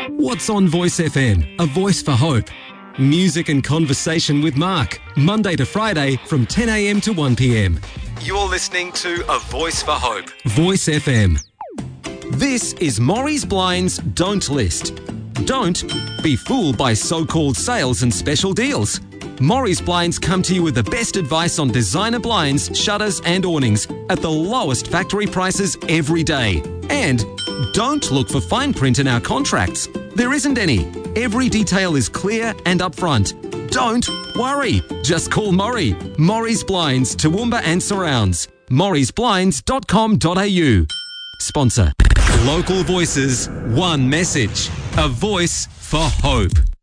What's on Voice FM? A voice for hope. Music and conversation with Mark, Monday to Friday from 10 a.m. to 1 p.m. You're listening to A Voice for Hope. Voice FM. This is Maurice Blind's Don't List. Don't be fooled by so-called sales and special deals. Maurice Blinds come to you with the best advice on designer blinds, shutters and awnings at the lowest factory prices every day. And don't look for fine print in our contracts. There isn't any. Every detail is clear and upfront. Don't worry. Just call Maury. Maurice Blinds, Toowoomba and surrounds. mauriceblinds.com.au. Sponsor. Local voices, one message. A voice for hope.